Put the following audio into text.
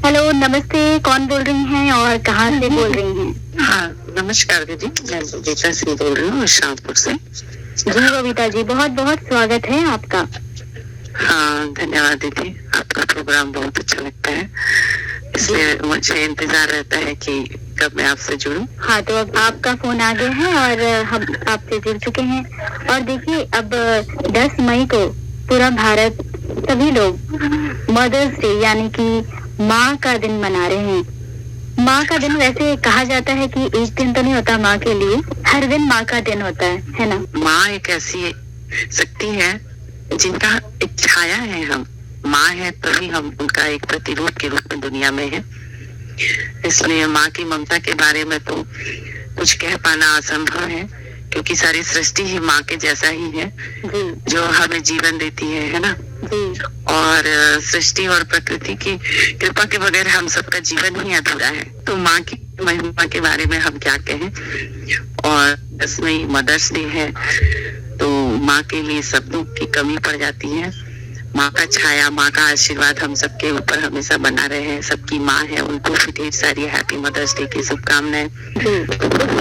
Hello, नमस्ते। कौन बोल रही हैं और कहाँ से बोल रही हैं? हाँ, नमस्कार दीदी, मैं बबीता सिंह बोल रही हूँ शाहपुर से। जी बबीता जी, बहुत बहुत स्वागत है आपका। हाँ, धन्यवाद दीदी, आपका प्रोग्राम बहुत अच्छा लगता है, इसलिए मुझे इंतजार रहता है कि कब मैं आपसे जुड़ूं। हाँ, तो अब आपका फोन आ गया है और हम आपसे जुड़ चुके हैं। और देखिए, अब 10 मई को पूरा भारत, सभी लोग मदर्स डे यानी कि माँ का दिन मना रहे हैं। माँ का दिन वैसे कहा जाता है कि एक दिन तो नहीं होता माँ के लिए, हर दिन माँ का दिन होता है ना? माँ एक ऐसी शक्ति है जिनका एक छाया है। हम माँ है तभी हम उनका एक प्रतिरूप के रूप में दुनिया में है। इसलिए माँ की ममता के बारे में तो कुछ कह पाना असंभव है, क्योंकि सारी सृष्टि ही माँ के जैसा ही है जो हमें जीवन देती है ना। और सृष्टि और प्रकृति की कृपा के बगैर हम सबका जीवन ही अधूरा है। तो माँ की महिमा के बारे में हम क्या कहें। और इसमें मदर्स डे है तो माँ के लिए शब्दों की कमी पड़ जाती है। माँ का छाया, माँ का आशीर्वाद हम सबके ऊपर हमेशा बना रहे हैं। सबकी माँ है, उनको भी ढेर सारी हैप्पी मदर्स डे की शुभकामनाएं।